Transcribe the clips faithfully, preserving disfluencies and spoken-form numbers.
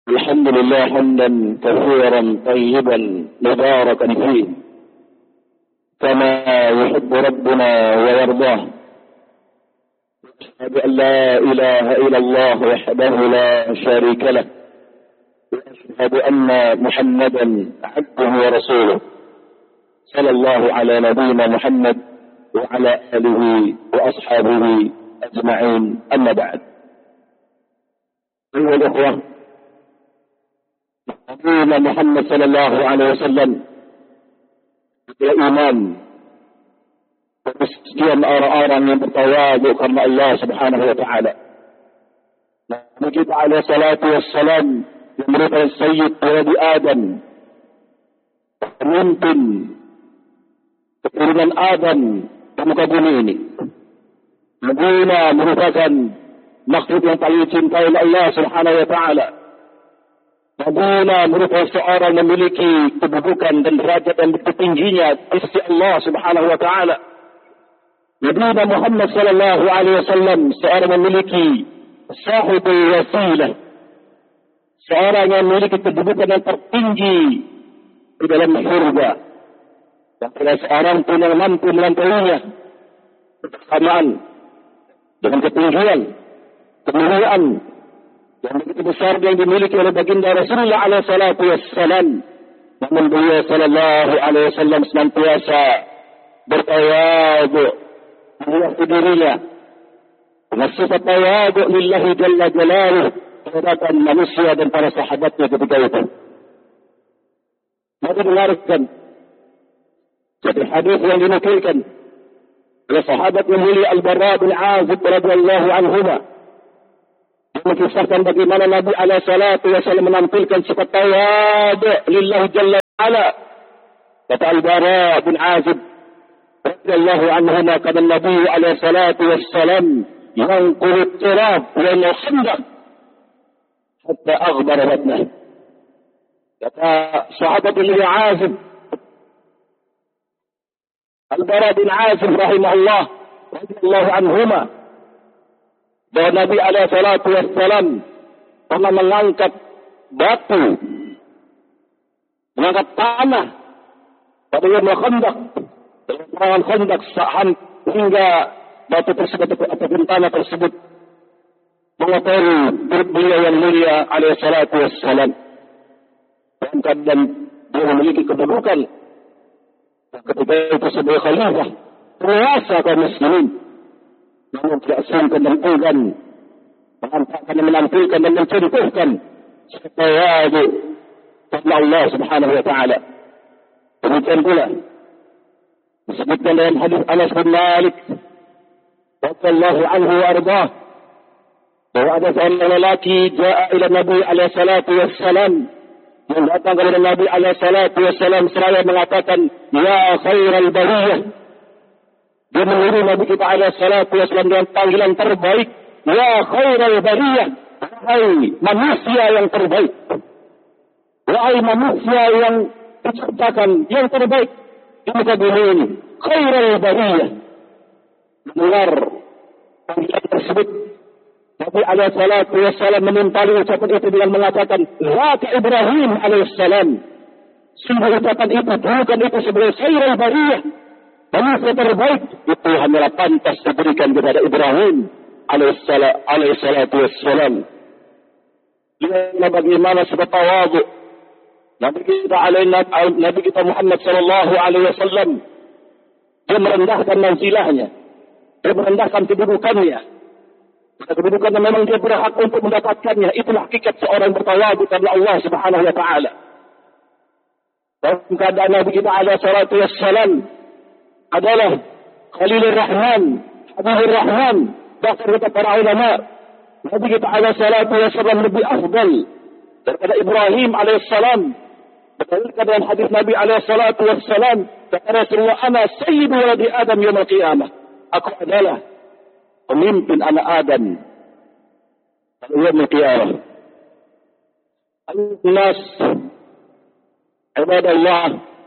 الحمد لله حمدا كثيرا طيبا مباركا فيه كما يحب ربنا ويرضاه. أشهد أن لا إله إلا الله وحده لا شريك له، وأشهد أن محمدا عبده ورسوله، صلى الله على نبينا محمد وعلى آله وأصحابه أجمعين. أما بعد، أيها الأخوة، نبينا Muhammad sallallahu alaihi wasallam beriman sekian orang-orang yang bertawadu karena Allah Subhanahu wa taala. Nabi kita alaihi salatu wassalam yang merupakan sayyid Nabi Adam, pemimpin keturunan Adam di muka bumi ini. Nabinya merupakan makhluk yang paling dicintai oleh Allah Subhanahu wa taala. Nabinya merupakan seorang memiliki kedudukan dan derajat yang begitu tingginya di sisi Allah Subhanahu wa taala. Nabi Muhammad sallallahu alaihi wasallam seorang memiliki sahibul wasilah, seorang yang memiliki kedudukan yang tertinggi di dalam surga. Dan tidak seorang pun yang mampu melampauinya bersamaan dengan ketinggian, kemuliaan yang begitu besar yang dimiliki oleh baginda Rasulullah alaihi salatu wassalam. Namun beliau sallallahu alaihi wasallam senantiasa bertawadu menghadap dirinya dengan sifat tawadu lillahi jalla jalaluh terhadap manusia dan para sahabatnya ketika itu. Maka dengarkan satu hadis yang dinukilkan oleh sahabat yang mulia Al-Bara bin Azib radhiyallahu anhuma, mengisahkan bagaimana Nabi alaihi salatu wasallam menampilkan sifat tawadu lillahi jalla wa'ala. Kata Al-Bara bin Azib radhiyallahu anhu, kata Nabi alaihi salatu wassalam yanqulu at-turab wa al-khandaq hatta aghbara batnah. Kata sahabat Nabi Azib Al-Bara bin Azib rahimahullah radhiyallahu anhuma, bahwa Nabi alaihi salatu wassalam pernah mengangkat batu, mengangkat tanah pada Yaumul Khandaq, peperangan Khandaq, hingga batu tersebut ataupun tanah tersebut mengotori perut beliau yang mulia alaihi salatu wassalam. Dan dia memiliki kedudukan ketika itu sebagai khalifah, penguasa kaum muslimin. Namun tidak sangka dan enggan menampakkan dan menampilkan dan mencontohkan tawadu karena Allah Subhanahu wa taala. Demikian pula disebutkan dalam hadis Anas bin Malik radhiyallahu anhu wa ardhah, bahwa ada seorang lelaki jaa ila Nabi alaihi salatu wassalam, yang datang kepada Nabi alaihi salatu wassalam seraya mengatakan ya khairal bariyah. Dia mengirim Nabi kita alaihi salatu wassalam dengan panggilan terbaik, ya khairal bariyah, wahai manusia yang terbaik, wahai manusia yang diciptakan yang terbaik di muka bumi ini, khairal bariyah. Mendengar panggilan tersebut, Nabi alaihi salatu wassalam menimpali ucapan itu dengan mengatakan Zaka Ibrahim alaihi salam. Sungguh ucapan itu, bukan itu sebagai khairal bariyah, manusia terbaik, itu hanyalah pantas diberikan kepada Ibrahim alaihi salatu wassalam. Lihatlah bagaimana sebab tawadu Nabi kita alaihi Nabi kita Muhammad sallallahu alaihi wasallam. Dia merendahkan manzilahnya, dia merendahkan kedudukannya, kedudukan yang memang dia berhak untuk mendapatkannya. Itulah hakikat seorang bertawadu kepada Allah Subhanahu wa taala. Dan keadaan Nabi kita alaihi salatu wassalam adalah Khalilur Rahman, Habibur Rahman. Bahkan kata para ulama, Nabi kita alaihi salatu wassalam lebih afdal daripada Ibrahim alaihi salam. Berdasarkan dalam hadis Nabi alaihi salatu wassalam, kata Rasulullah, ana sayyidu waladi Adam yaumil qiyamah. Aku adalah pemimpin anak Adam pada yaumil qiyamah. Al-nas ibadallah,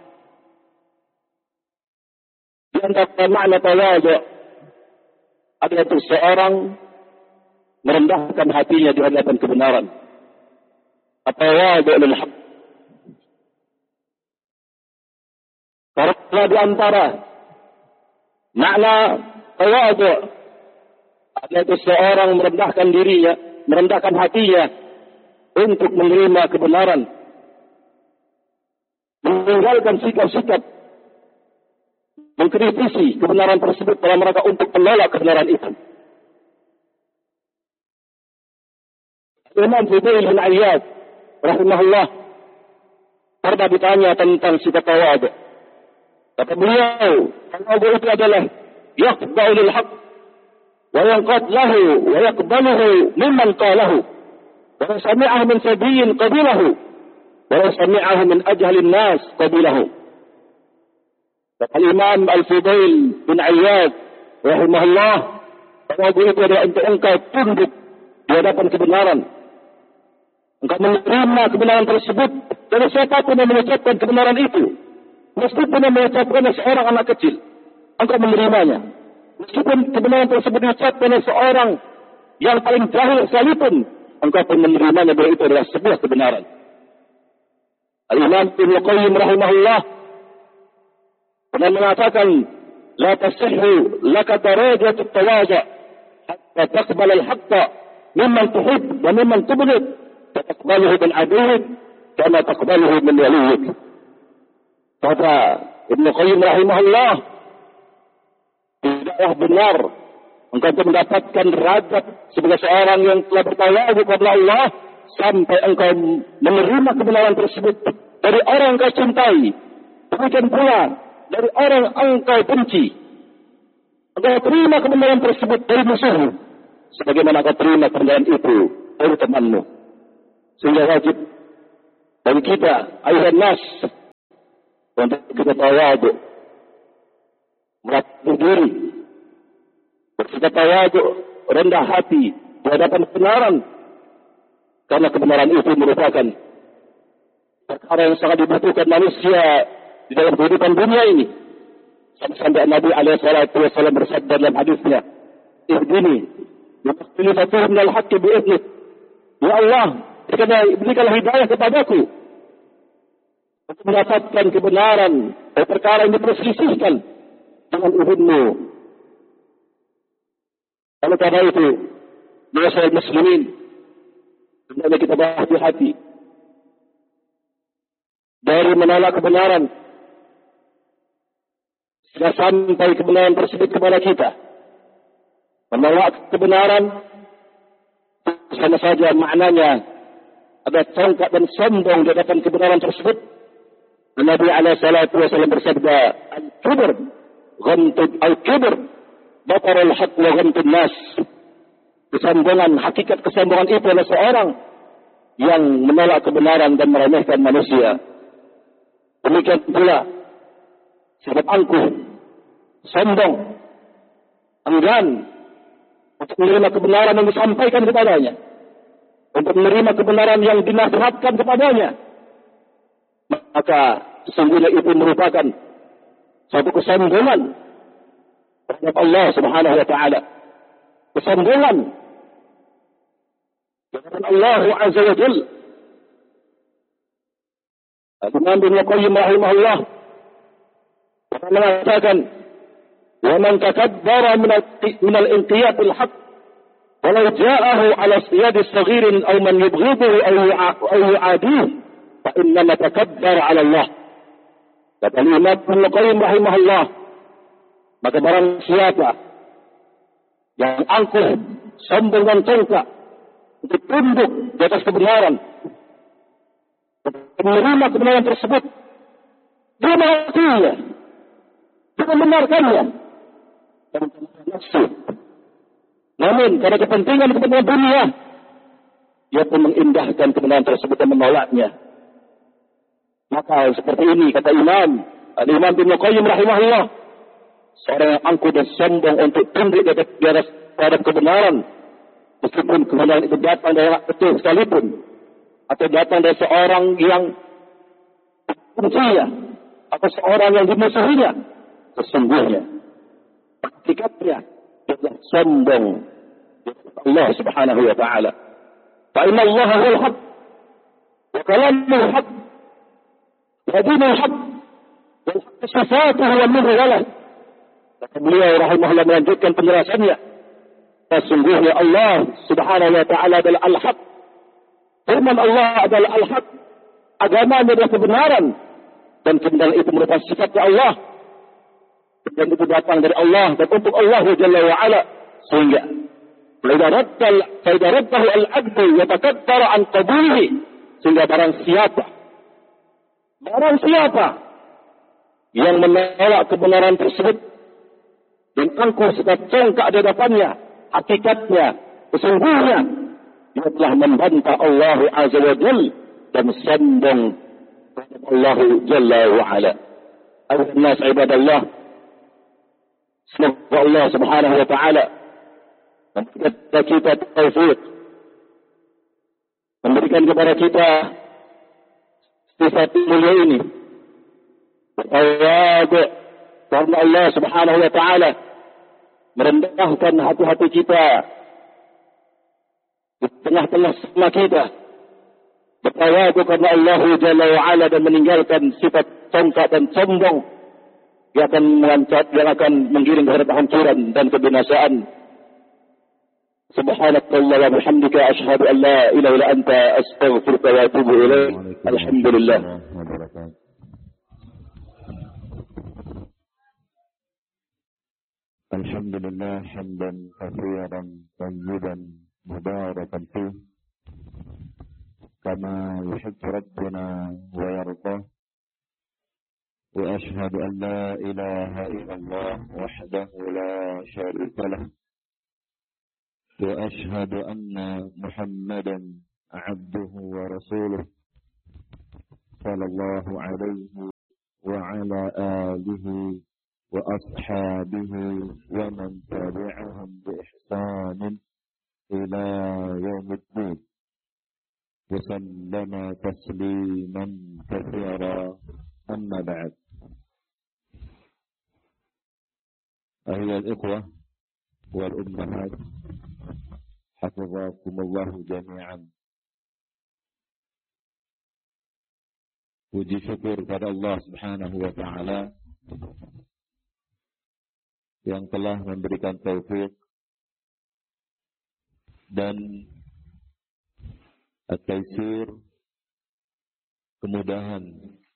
di antara makna tawadu adalah untuk seorang merendahkan hatinya di hadapan kebenaran. at-tawadu' lil haqq. Karena di antara makna tawadu' adalah seorang merendahkan dirinya, merendahkan hatinya untuk menerima kebenaran, meninggalkan sikap-sikap mengkritisi kebenaran tersebut dalam rangka untuk menolak kebenaran itu. Imam Fudail bin Iyad rahimahullah pernah ditanya tentang sifat tawadu'. Kata beliau, tawadu' itu adalah yaqba'u lil haqq wa yanqad lahu wa yaqbaluhu mimman qalahu wa yasmi'ahu min sabiyyin qabilahu wa yasmi'ahu min ajhalin nas qabilahu. Kata Imam Al-Fudail bin Iyad rahimahullah, tawadu' itu adalah untuk engkau tunduk di hadapan kebenaran. Engkau menerima kebenaran tersebut dari siapapun yang mengucapkan kebenaran itu. Meskipun yang mengucapkan seorang anak kecil, engkau menerimanya. Meskipun kebenaran tersebut diucapkan oleh seorang yang paling jahil sekalipun, engkau pun menerimanya bahwa itu adalah sebuah kebenaran. Al-Imam Ibnu Qayyim rahimahullah pernah mengatakan, la tasihhu laka darajat at-tawadhu hatta taqbal al-haqqa mimman tuhib wa mimman tubghid. Taqbaluhu min aduwwik kama taqbaluhu min waliyik. Kata Ibnu Qayyim rahimahullah, tidaklah benar engkau mendapatkan derajat sebagai seorang yang telah bertawadu kepada Allah sampai engkau menerima kebenaran tersebut dari orang yang kau cintai, demikian pula dari orang yang engkau benci. Engkau terima kebenaran tersebut dari musuhmu, sebagaimana engkau terima kebenaran itu dari temanmu. Sehingga wajib bagi kita, ayuhan nas, untuk kita tawadu, melatih diri, bersikap tawadu, rendah hati di hadapan kebenaran, karena kebenaran itu merupakan perkara yang sangat dibutuhkan manusia di dalam kehidupan dunia ini. Sampai Nabi alaihi salatu wasallam bersabda dalam hadisnya, "Ihdini limakhtalafatuhu minal haqqi bi'idnik." Ya Allah, berikanlah hidayah kepadaku untuk mendapatkan kebenaran dari perkara yang diperselisihkan dengan izin-Mu. Oleh karena itu, masyarakat muslimin, hendaknya kita berhati-hati dari menolak kebenaran sehingga sampai kebenaran tersebut kepada kita. Menolak kebenaran sama saja maknanya ada congkak dan sombong di hadapan kebenaran tersebut. Nabi alaihi salatu wasallam bersabda, "Al-kibr ghamtud al-kibr batarul haqq wa ghamtun nas." Kesombongan, hakikat kesombongan itu adalah seorang yang menolak kebenaran dan meremehkan manusia. Demikian pula sifat angkuh, sombong, enggan untuk menerima kebenaran yang disampaikan kepadanya, untuk menerima kebenaran yang dinasihatkan kepadanya, maka sesungguhnya itu merupakan suatu kesombongan terhadap Allah Subhanahu wa taala. Kesombongan kepada Allah Azza wa Jalla. Imam Ibnu Qayyim rahimahullah mengatakan, "Wa man takabbara min al-inqiyad al-haqq walau ja'ahu 'ala siyadi saghirin aw man yubghiduhu aw yu'adihi fa innama takabbara 'ala Allah." Kata Imam Ibnu Qayyim rahimahullah, maka barang siapa yang angkuh, sombong dan congkak untuk tunduk di atas kebenaran, menerima kebenaran tersebut, dia mengakuinya, dia membenarkannya, dan nafsu. Namun karena kepentingan kepentingan dunia, dia pun mengindahkan kebenaran tersebut dan menolaknya. Maka seperti ini kata Imam Al-Imam Ibnu Qayyim rahimahullah, seorang yang angkuh dan sombong untuk tunduk di atas, di atas terhadap kebenaran, meskipun kebenaran itu datang dari orang betul sekalipun, atau datang dari seorang yang bencinya, atau seorang yang dimusuhinya, sesungguhnya hakikatnya adalah sombong Allah Subhanahu wa taala. Fa inna Allah huwal haqq وكلامه الحق ودينه الحق والحق صفاته والنور walah. Maka beliau rahimahullah melanjutkan penjelasannya. Sesungguhnya Allah subhanahu wa ta'ala adalah al-haq. Firman Allah adalah al-haq. Agamanya adalah kebenaran. Dan kebenaran itu merupakan sifatnya Allah. Dan itu datang dari Allah dan untuk Allah Jalla wa'ala. Sehingga فإذا رد فإذا رده العبد يتكبر عن قبوله. Sehingga barang siapa barang siapa yang menolak kebenaran tersebut dan angkuh serta congkak di hadapannya, hakikatnya sesungguhnya dia telah membantah Allah Azza wa Jalla dan sombong kepada Allah Jalla wa'ala. Ayuhan nas ibadallah, semoga Allah subhanahu wa ta'ala memberikan kita taufik, memberikan kepada kita sifat mulia ini. Bertawadu karena Allah subhanahu wa ta'ala merendahkan hati-hati kita di tengah-tengah semua kita. Bertawadu karena Allah Jalla wa'ala dan meninggalkan sifat congkak dan sombong yang akan mengancat, yang akan menggiring kepada kehancuran dan kebinasaan. Subhanakallah wa bihamdika asyhadu an la ilaha illa anta astaghfiruka wa atubu ilaik. Alhamdulillah. Alhamdulillah hamdan katsiran tayyiban mubarakan fihi kama yuhibbu rabbuna wa yardah. Wa asyhadu an la ilaha illallah wahdahu la syarika lah. وأشهد أن محمدا عبده ورسوله صلى الله عليه وعلى آله وأصحابه ومن تبعهم بإحسان إلى يوم الدين وسلم تسليما كثيرا. أما بعد، أيها الإخوة والأمهات hafizakumullah jami'an. Puji syukur kepada Allah subhanahu wa ta'ala yang telah memberikan taufik dan at-taisir, kemudahan